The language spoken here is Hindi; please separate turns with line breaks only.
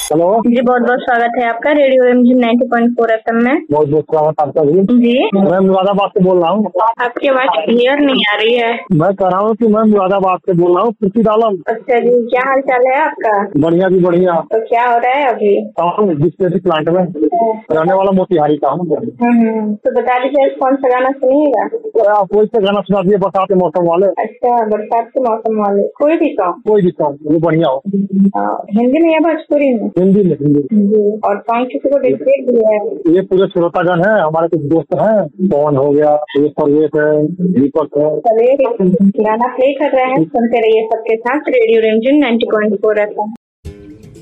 हेलो
जी, बहुत बहुत स्वागत है आपका रेडियो रिमझिम 90.4 FM में।
बहुत बहुत स्वागत आपका भी।
जी,
मैं मुरादाबाद से बोल रहा हूँ।
आपकी आवाज क्लियर नहीं आ रही है।
मैं कह रहा हूँ कि मैं मुरादाबाद से बोल रहा हूँ, खुर्शीद आलम।
अच्छा जी, क्या हाल चाल है आपका?
बढ़िया जी बढ़िया।
तो क्या हो रहा है अभी?
डिस्पेंसरी प्लांट में रहने वाला मोतिहारी का हूँ।
तो बता दीजिए कौन सा गाना सुनिएगा?
तो आप कोई से गाना सुना दिए बरसात के मौसम वाले।
अच्छा, बरसात के मौसम वाले कोई भी सॉन्ग?
कोई भी सॉन्ग वो बढ़िया हो।
हिंदी में या भोजपुरी में?
हिंदी में हिंदी।
जी, और सॉन्ग किसी को डेडिकेट भी है?
ये पूरे श्रोतागण है, हमारे कुछ दोस्त हैं, पवन हो गया, ये परवेश है, दीपक है।
चलिए गाना प्ले कर रहे हैं, सुनते रहिए सबके साथ रेडियो रिमझिम 90.4 FM।